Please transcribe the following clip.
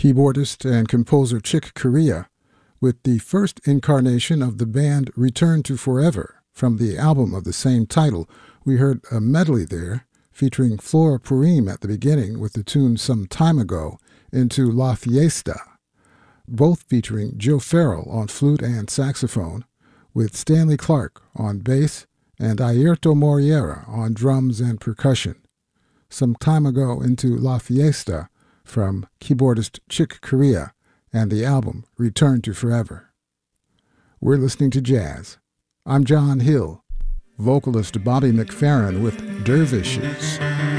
keyboardist and composer Chick Corea, with the first incarnation of the band Return to Forever. From the album of the same title, we heard a medley there featuring Flora Purim at the beginning with the tune Some Time Ago into La Fiesta, both featuring Joe Farrell on flute and saxophone, with Stanley Clarke on bass and Airto Moreira on drums and percussion. Some Time Ago into La Fiesta from keyboardist Chick Corea and the album Return to Forever. We're listening to jazz. I'm John Hill, vocalist Bobby McFerrin with Dervishes.